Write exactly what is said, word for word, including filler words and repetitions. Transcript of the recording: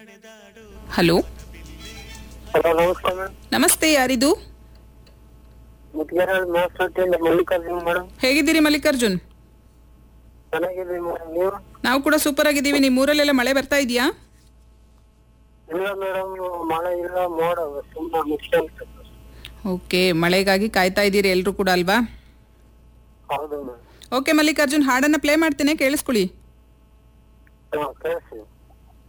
Hello, hello ನಮಸ್ಕಾರ madam. ನಮಸ್ತೆ. ಯಾರಿದು? ಮುದ್ಗೇರ ಮಾಸ್ಟರ್ ಮಲ್ಲಿಕಾರ್ಜುನ್ ಮೇಡಮ್. ಹೇಗಿದ್ದೀರಿ ಮಲ್ಲಿಕಾರ್ಜುನ್? ಚೆನ್ನಾಗಿದ್ದೀವಿ ಮೇಡಮ್, ನೀವು? ನಾವು ಕೂಡ ಸೂಪರ್ ಆಗಿದ್ದೀವಿ. ನಿಮ್ಮ ಊರಲ್ಲೆಲ್ಲ ಮಳೆ ಬರ್ತಾ ಇದೆಯಾ? ಇಲ್ಲ ಮೇಡಮ್, ಮಳೆ ಇಲ್ಲ, ಮೋಡ ತುಂಬಾ ಮುಖ್ಯ. ಓಕೆ, ಮಳೆಗಾಗಿ ಕಾಯ್ತಾ ಇದ್ದೀರಿ ಎಲ್ಲರೂ ಕೂಡ ಅಲ್ವಾ? ಹೌದು ಮೇಡಮ್. ಓಕೆ ಮಲ್ಲಿಕಾರ್ಜುನ್, ಹಾಡನ್ನ ಪ್ಲೇ ಮಾಡ್ತೇನೆ, ಕೇಳಿಸ್ಕೊಳ್ಳಿ. ಹಾ, ಕೇಳಿಸಿ.